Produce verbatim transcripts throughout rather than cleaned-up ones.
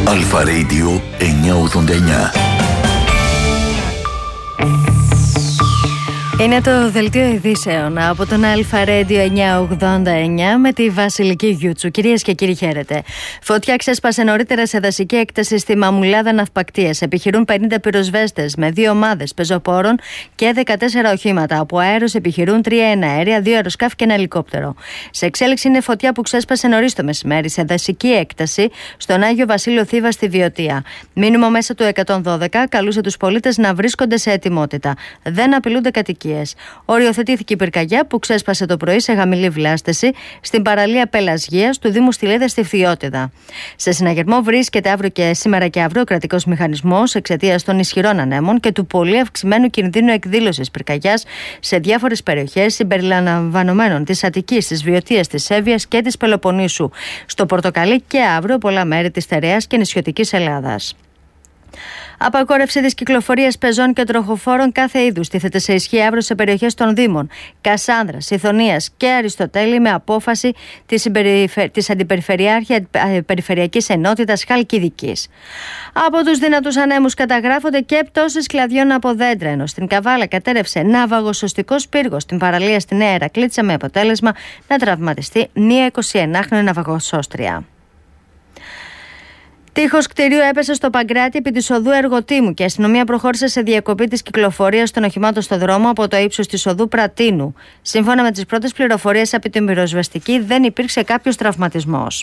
Αλφα Radio εννιακόσια ογδόντα εννιά. Είναι το δελτίο ειδήσεων από τον Αλφα Radio εννιακόσια ογδόντα εννιά με τη Βασιλική Γιούτσου. Κυρίες και κύριοι, χαίρετε. Φωτιά ξέσπασε νωρίτερα σε δασική έκταση στη Μαμουλάδα Ναυπακτίας. Επιχειρούν πενήντα πυροσβέστες με δύο ομάδες πεζοπόρων και δεκατέσσερα οχήματα. Από αέρος επιχειρούν τρία εναέρια, δύο αεροσκάφη και ένα ελικόπτερο. Σε εξέλιξη είναι φωτιά που ξέσπασε νωρίς το μεσημέρι σε δασική έκταση στον Άγιο Βασίλειο Θήβα στη Βιωτία. Μήνυμο μέσα του εκατόν δώδεκα καλούσε τους πολίτες να βρίσκονται σε ετοιμότητα. Δεν απειλούνται κατοικίες. Οριοθετήθηκε η πυρκαγιά που ξέσπασε το πρωί σε χαμηλή βλάστηση στην παραλία Πελασγίας του Δήμου Στυλίδα στη Φθιώτιδα. Σε συναγερμό βρίσκεται αύριο και σήμερα και αύριο ο κρατικός μηχανισμός εξαιτίας των ισχυρών ανέμων και του πολύ αυξημένου κινδύνου εκδήλωσης πυρκαγιάς σε διάφορες περιοχές συμπεριλαμβανομένων της Αττικής, της Βιωτίας, της Εύβοιας και της Πελοποννήσου. Στο Πορτοκαλί και αύριο πολλά μέρη της Στερεάς και νησιωτικής Ελλάδας. Απαγόρευση της κυκλοφορίας πεζών και τροχοφόρων κάθε είδους τίθεται σε ισχύ αύριο σε περιοχές των Δήμων Κασάνδρας, Ιθωνίας και Αριστοτέλη με απόφαση της, συμπεριφε... της Αντιπεριφερειακής Ενότητας Χαλκιδικής. Από τους δυνατούς ανέμους καταγράφονται και πτώσεις κλαδιών από δέντρα, ενώ στην Καβάλα κατέρευσε ναυαγοσωστικός πύργος στην παραλία στη Νέα Ηρακλήτσα με αποτέλεσμα να τραυματιστεί μία εικοσιενάχρονη ναυαγοσώστρια. Τείχος κτηρίου έπεσε στο Παγκράτη επί της οδού Εργοτήμου και η αστυνομία προχώρησε σε διακοπή της κυκλοφορίας των οχημάτων στο δρόμο από το ύψος της οδού Πρατίνου. Σύμφωνα με τις πρώτες πληροφορίες από την πυροσβεστική, δεν υπήρξε κάποιος τραυματισμός.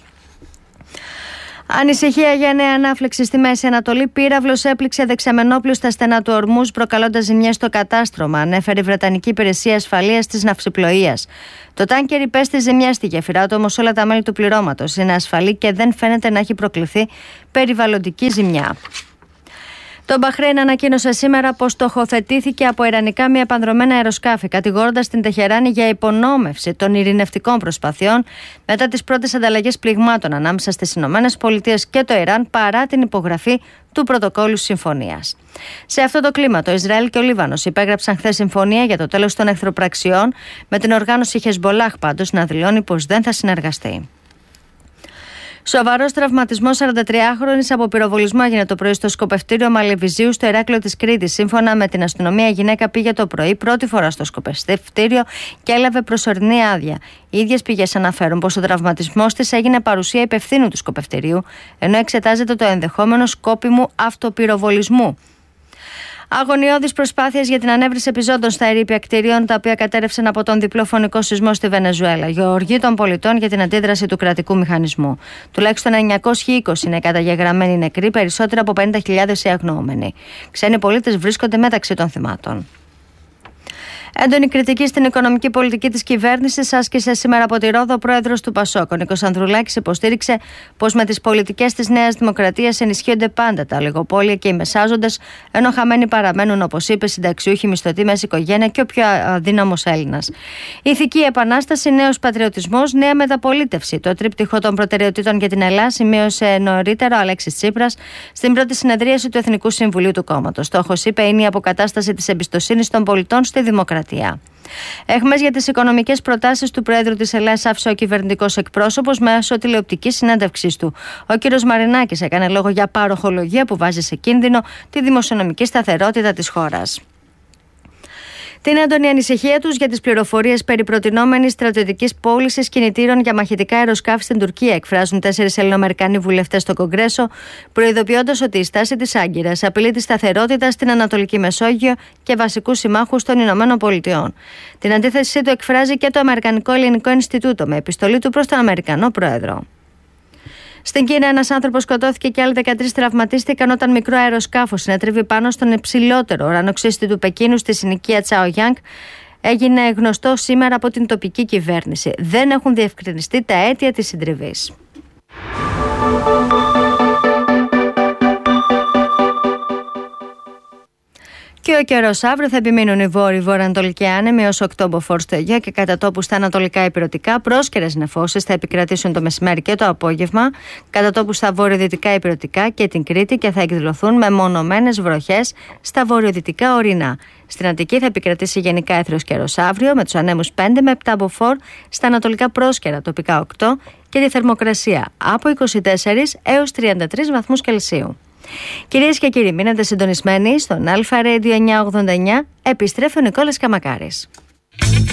Ανησυχία για νέα ανάφλεξη στη Μέση Ανατολή. Πύραυλος έπληξε δεξαμενόπλου στα στενά του Ορμούζ, προκαλώντας ζημιές στο κατάστρωμα, ανέφερε η Βρετανική Υπηρεσία Ασφαλείας της Ναυσιπλοείας. Το τάνκερ υπέστη ζημιά στη γέφυρά του, όμως όλα τα μέλη του πληρώματος είναι ασφαλή και δεν φαίνεται να έχει προκληθεί περιβαλλοντική ζημιά. Το Μπαχρέιν ανακοίνωσε σήμερα πως στοχοθετήθηκε από ιρανικά μη επανδρωμένα αεροσκάφη, κατηγορώντας την Τεχεράνη για υπονόμευση των ειρηνευτικών προσπαθειών μετά τις πρώτες ανταλλαγές πληγμάτων ανάμεσα στις Ηνωμένες Πολιτείες και το Ιράν παρά την υπογραφή του πρωτοκόλλου συμφωνίας. Σε αυτό το κλίμα, το Ισραήλ και ο Λίβανος υπέγραψαν χθες συμφωνία για το τέλος των εχθροπραξιών, με την οργάνωση Χεσμπολάχ πάντως να δηλώνει πως δεν θα συνεργαστεί. Σοβαρός τραυματισμός σαραντατριάχρονης από πυροβολισμό έγινε το πρωί στο σκοπευτήριο Μαλεβιζίου στο Ηράκλειο της Κρήτης. Σύμφωνα με την αστυνομία, η γυναίκα πήγε το πρωί πρώτη φορά στο σκοπευτήριο και έλαβε προσωρινή άδεια. Οι ίδιες πηγές αναφέρουν πως ο τραυματισμός της έγινε παρουσία υπευθύνου του σκοπευτηρίου, ενώ εξετάζεται το ενδεχόμενο σκόπιμου αυτοπυροβολισμού. Αγωνιώδεις προσπάθειες για την ανέβρεση επιζώντων στα ερείπια κτηρίων, τα οποία κατέρευσαν από τον διπλό φωνικό σεισμό στη Βενεζουέλα. Για οργή των πολιτών για την αντίδραση του κρατικού μηχανισμού. Τουλάχιστον εννιακόσιοι είκοσι είναι καταγεγραμμένοι νεκροί, περισσότερο από πενήντα χιλιάδες οι αγνοούμενοι. Ξένοι πολίτες βρίσκονται μεταξύ των θυμάτων. Έντονη κριτική στην οικονομική πολιτική της κυβέρνησης άσκησε σήμερα από τη Ρόδο ο πρόεδρος του Πασόκ. Ο Νίκος Ανδρουλάκης υποστήριξε πως με τις πολιτικές της Νέας Δημοκρατίας ενισχύονται πάντα τα ολιγοπόλια και οι μεσάζοντες, ενώ χαμένοι παραμένουν, όπως είπε, συνταξιούχοι, μισθωτοί, μέση οικογένεια και ο πιο αδύναμος Έλληνας. Ηθική επανάσταση, νέος πατριωτισμός, νέα μεταπολίτευση. Το τρίπτυχο των προτεραιοτήτων για την Ελλάδα σημείωσε νωρίτερα ο Αλέξης Τσίπρας στην πρώτη συνεδρίαση του Εθνικού Συμβουλίου του κόμματος. Στόχος, είπε, είναι η αποκατάσταση της εμπιστοσύνης των πολιτών στη δημοκρατία. Έχμες για τις οικονομικές προτάσεις του Προέδρου της Ελλάδας άφησε ο κυβερνητικός εκπρόσωπος μέσω τηλεοπτικής συνέντευξης του. Ο κ. Μαρινάκης έκανε λόγο για παροχολογία που βάζει σε κίνδυνο τη δημοσιονομική σταθερότητα της χώρας. Την έντονη ανησυχία τους για τις πληροφορίες περί προτινόμενης στρατιωτικής πώλησης κινητήρων για μαχητικά αεροσκάφη στην Τουρκία εκφράζουν τέσσερις Ελληνοαμερικανοί βουλευτές στο Κογκρέσο, προειδοποιώντας ότι η στάση της Άγκυρας απειλεί τη σταθερότητα στην Ανατολική Μεσόγειο και βασικούς συμμάχους των Ηνωμένων Πολιτειών. Την αντίθεσή του εκφράζει και το Αμερικανικό Ελληνικό Ινστιτούτο με επιστολή του προς τον Αμερικανό Πρόεδρο. Στην Κίνα, ένας άνθρωπος σκοτώθηκε και άλλοι δεκατρείς τραυματίστηκαν όταν μικρό αεροσκάφος συνέτριβε πάνω στον υψηλότερο ουρανοξύστη του Πεκίνου στη συνοικία Τσαογιάνγκ. Έγινε γνωστό σήμερα από την τοπική κυβέρνηση. Δεν έχουν διευκρινιστεί τα αίτια της συντριβής. Και ο καιρός αύριο θα επιμείνουν οι βόρειοι βορειοανατολικοί άνεμοι ως οκτώμποφορ στο Αιγαίο και κατά τόπου στα ανατολικά υπηρετικά. Πρόσκαιρες νεφώσεις θα επικρατήσουν το μεσημέρι και το απόγευμα, κατά τόπου στα βορειοδυτικά υπηρετικά και την Κρήτη και θα εκδηλωθούν με μονομένες βροχές στα βορειοδυτικά ορεινά. Στην Αττική θα επικρατήσει γενικά έθριος καιρός αύριο με τους ανέμους πέντε με επτά μποφόρ, στα ανατολικά πρόσκαιρα τοπικά οκτώ και τη θερμοκρασία από είκοσι τέσσερις έως τριάντα τρεις βαθμούς Κελσίου. Κυρίες και κύριοι, μείνετε συντονισμένοι στον Αλφα Radio εννιακόσια ογδόντα εννιά. Επιστρέφει ο Νικόλας Καμακάρης.